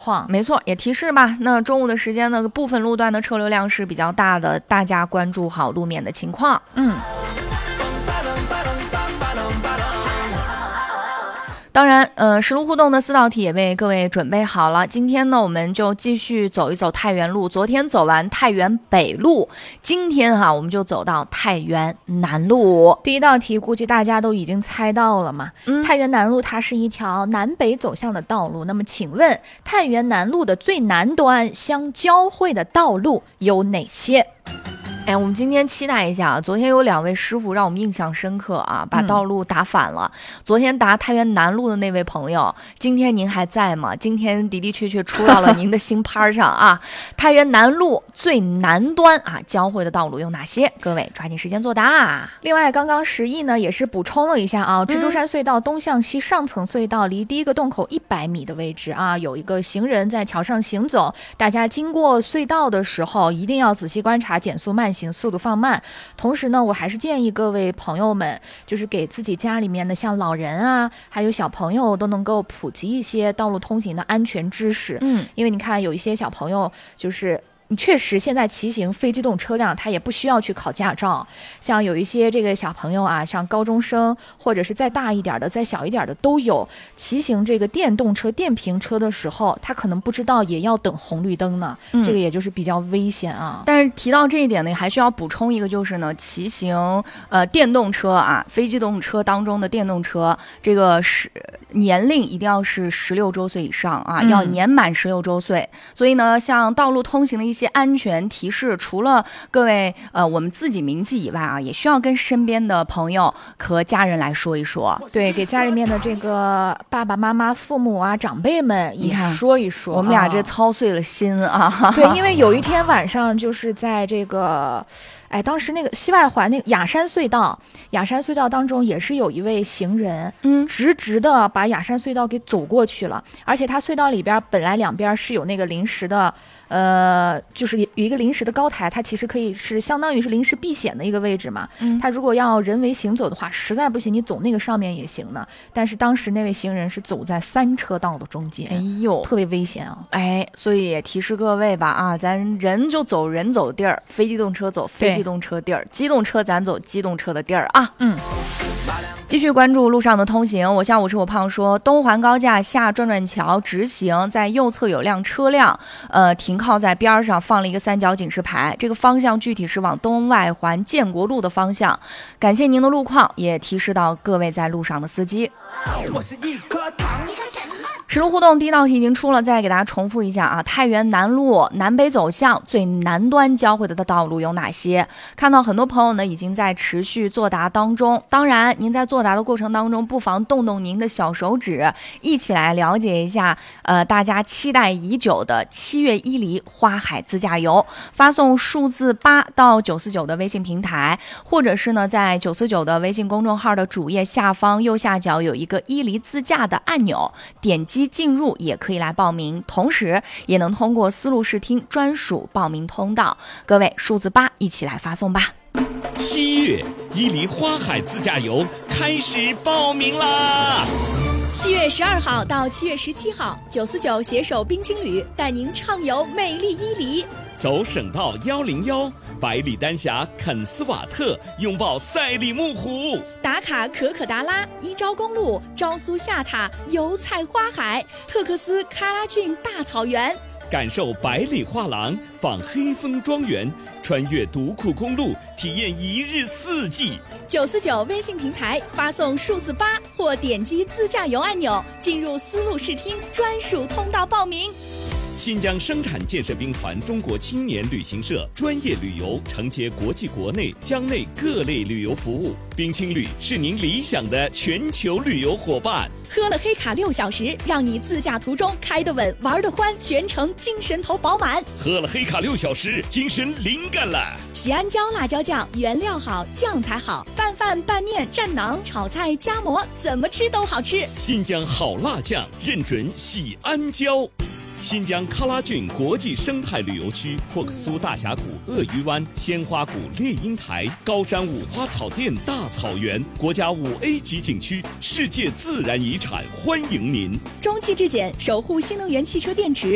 况。 没错，也提示吧。那中午的时间呢，部分路段的车流量是比较大的，大家关注好路面的情况。当然，实路互动的4道题也为各位准备好了。今天呢，我们就继续走一走太原路。昨天走完太原北路，今天我们就走到太原南路。 第一道题估计大家都已经猜到了嘛。太原南路它是一条南北走向的道路。那么请问，太原南路的最南端相交汇的道路有哪些？ 我们今天期待一下啊！昨天有2位师傅让我们印象深刻啊，把道路打反了。昨天答太原南路的那位朋友，今天您还在吗？今天的的确确出到了您的新拍上啊！太原南路最南端交汇的道路有哪些？各位抓紧时间作答。 另外，刚刚石毅呢也是补充了一下啊，蜘蛛山隧道东向西上层隧道离第一个洞口100米的位置啊，有一个行人在桥上行走，大家经过隧道的时候一定要仔细观察，减速慢行，速度放慢。同时呢，我还是建议各位朋友们，就是给自己家里面的像老人啊，还有小朋友都能够普及一些道路通行的安全知识。因为你看有一些小朋友就是你确实现在骑行非机动车辆他也不需要去考驾照，像有一些这个小朋友啊，像高中生或者是再大一点的再小一点的都有，骑行这个电动车电瓶车的时候他可能不知道也要等红绿灯呢，这个也就是比较危险啊。 但是提到这一点呢，还需要补充一个，就是呢骑行电动车啊，非机动车当中的电动车，这个是年龄一定要是16周岁以上啊，要年满16周岁。所以呢，像道路通行的一些安全提示，除了各位我们自己铭记以外啊，也需要跟身边的朋友和家人来说一说。 对，给家里面的这个爸爸妈妈、父母啊、长辈们也说一说。 我们俩这操碎了心啊！ 对，因为有一天晚上就是在这个，当时那个西外环那个雅山隧道当中也是有一位行人，直直的把雅山隧道给走过去了，而且他隧道里边本来两边是有那个临时的。就是有一个临时的高台，它其实可以是相当于是临时避险的一个位置嘛。它如果要人为行走的话，实在不行你走那个上面也行呢。但是当时那位行人是走在3车道的中间，特别危险啊！ 所以也提示各位吧啊，咱人就走人走地儿，非机动车走非机动车地儿，机动车咱走机动车的地儿啊。继续关注路上的通行。我下午吃我胖说，东环高架下转转桥直行，在右侧有辆车辆停靠在边上，放了一个3角警示牌，这个方向具体是往东外环建国路的方向。感谢您的路况，也提示到各位在路上的司机。我是一颗糖。实路互动第一道题已经出了，再给大家重复一下啊！太原南路南北走向最南端交汇的道路有哪些？看到很多朋友呢已经在持续作答当中，当然您在作答的过程当中，不妨动动您的小手指，一起来了解一下大家期待已久的7月1里花海自驾游。发送数字8到949的微信平台，或者是呢在949的微信公众号的主页下方右下角有一个1里自驾的按钮，点击进入也可以来报名，同时也能通过丝路视听专属报名通道。各位数字8一起来发送吧。 7月1里花海自驾游开始报名啦 ！7月12号到7月17号，949携手冰青旅带您畅游美丽伊犁， 走省道101，百里丹霞肯斯瓦特，拥抱赛里木湖， 打卡可可达拉，伊昭公路，昭苏下塔，油菜花海，特克斯喀拉峻大草原， 感受百里画廊，访黑风庄园，穿越独库公路，体验1日4季。 949微信平台发送数字8或点击自驾游按钮，进入丝路视听专属通道报名。 新疆生产建设兵团中国青年旅行社专业旅游承接国际国内疆内各类旅游服务，冰青旅是您理想的全球旅游伙伴。 喝了黑卡6小时，让你自驾途中开得稳，玩得欢，全程精神头饱满。 喝了黑卡6小时，精神灵感了。 喜安椒辣椒酱，原料好，酱才好，拌饭、拌面、蘸馕、炒菜、夹馍，怎么吃都好吃。 新疆好辣酱，认准喜安椒。新疆喀拉峻国际生态旅游区，霍克苏大峡谷、鳄鱼湾、鲜花谷、猎鹰台、高山五花草甸大草原，国家5A 级景区，世界自然遗产，欢迎您。 中汽质检，守护新能源汽车电池。